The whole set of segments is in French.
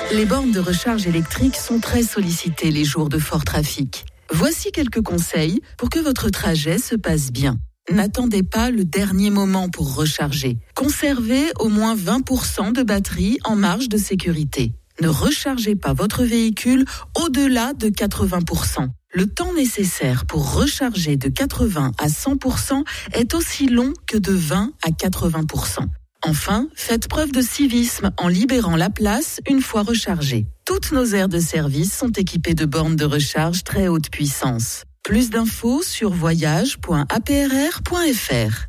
Les bornes de recharge électrique sont très sollicitées les jours de fort trafic. Voici quelques conseils pour que votre trajet se passe bien. N'attendez pas le dernier moment pour recharger. Conservez au moins 20% de batterie en marge de sécurité. Ne rechargez pas votre véhicule au-delà de 80%. Le temps nécessaire pour recharger de 80 à 100% est aussi long que de 20 à 80%. Enfin, faites preuve de civisme en libérant la place une fois rechargée. Toutes nos aires de service sont équipées de bornes de recharge très haute puissance. Plus d'infos sur voyage.aprr.fr.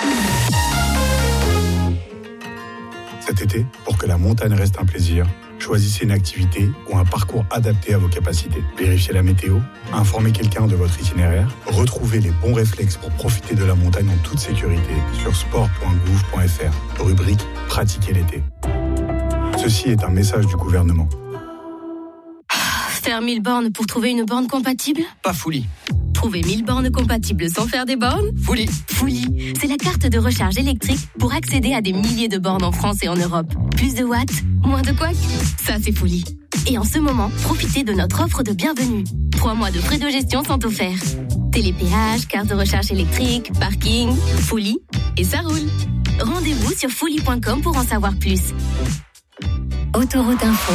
Cet été, pour que la montagne reste un plaisir, choisissez une activité ou un parcours adapté à vos capacités. Vérifiez la météo, informez quelqu'un de votre itinéraire, retrouvez les bons réflexes pour profiter de la montagne en toute sécurité sur sport.gouv.fr, rubrique « Pratiquer l'été ». Ceci est un message du gouvernement. Faire 1000 bornes pour trouver une borne compatible ? Pas Fouli. Trouver 1000 bornes compatibles sans faire des bornes ? Fouli. Fouli, c'est la carte de recharge électrique pour accéder à des milliers de bornes en France et en Europe. Plus de watts, moins de couacs, ça c'est Fouli. Et en ce moment, profitez de notre offre de bienvenue. 3 mois de frais de gestion sont offerts. Télépéage, carte de recharge électrique, parking, Fouli, et ça roule. Rendez-vous sur fouli.com pour en savoir plus. Autoroute Info.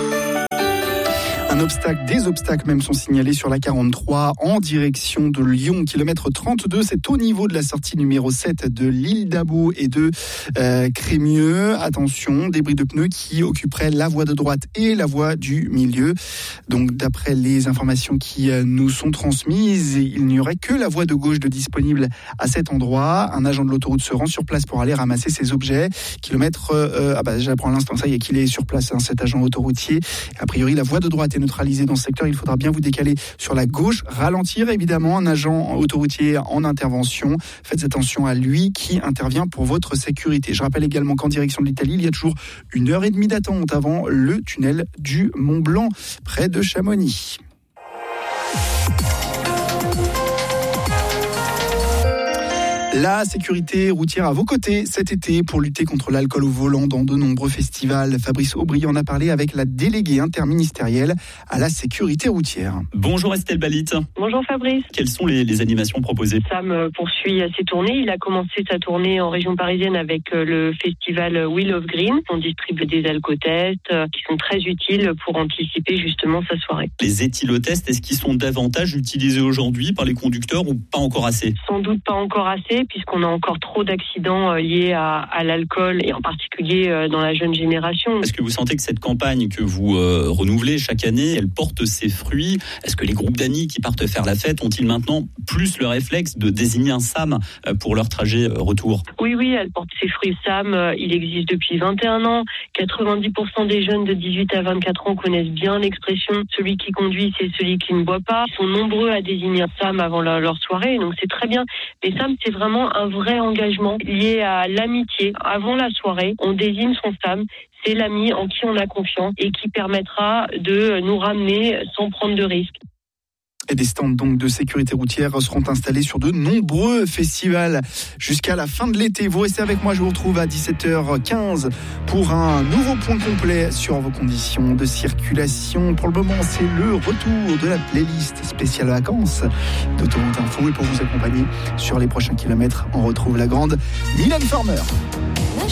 Des obstacles même sont signalés sur la 43 en direction de Lyon, kilomètre 32. C'est au niveau de la sortie numéro 7 de l'île d'Abo et de Crémieux. Attention, débris de pneus qui occuperaient la voie de droite et la voie du milieu. Donc d'après les informations qui nous sont transmises, il n'y aurait que la voie de gauche de disponible à cet endroit. Un agent de l'autoroute se rend sur place pour aller ramasser ses objets. Kilomètre, j'apprends à l'instant, ça y est qu'il est sur place, cet agent autoroutier. A priori, la voie de droite est neutralisé dans ce secteur, il faudra bien vous décaler sur la gauche, ralentir évidemment, un agent autoroutier en intervention, faites attention à lui qui intervient pour votre sécurité. Je rappelle également qu'en direction de l'Italie, il y a toujours 1h30 d'attente avant le tunnel du Mont Blanc, près de Chamonix. La sécurité routière à vos côtés cet été pour lutter contre l'alcool au volant dans de nombreux festivals. Fabrice Aubry en a parlé avec la déléguée interministérielle à la sécurité routière. Bonjour Estelle Balit. Bonjour Fabrice. Quelles sont les animations proposées ? Sam poursuit ses tournées. Il a commencé sa tournée en région parisienne avec le festival Wheel of Green. On distribue des alcotests qui sont très utiles pour anticiper justement sa soirée. Les éthylotests, est-ce qu'ils sont davantage utilisés aujourd'hui par les conducteurs ou pas encore assez ? Sans doute pas encore assez, puisqu'on a encore trop d'accidents liés à l'alcool et en particulier dans la jeune génération. Est-ce que vous sentez que cette campagne que vous renouvelez chaque année, elle porte ses fruits ? Est-ce que les groupes d'amis qui partent faire la fête ont-ils maintenant plus le réflexe de désigner un SAM pour leur trajet retour ? Oui, elle porte ses fruits. SAM, il existe depuis 21 ans. 90% des jeunes de 18 à 24 ans connaissent bien l'expression « celui qui conduit, c'est celui qui ne boit pas ». Ils sont nombreux à désigner un SAM avant leur soirée, donc c'est très bien. Les SAM, c'est vraiment un vrai engagement lié à l'amitié. Avant la soirée, on désigne son SAM. C'est l'ami en qui on a confiance et qui permettra de nous ramener sans prendre de risques. Et des stands donc de sécurité routière seront installés sur de nombreux festivals jusqu'à la fin de l'été. Vous restez avec moi, je vous retrouve à 17h15 pour un nouveau point complet sur vos conditions de circulation. Pour le moment, c'est le retour de la playlist spéciale vacances d'Autoroute Info. Et pour vous accompagner sur les prochains kilomètres, on retrouve la grande Mylène Farmer.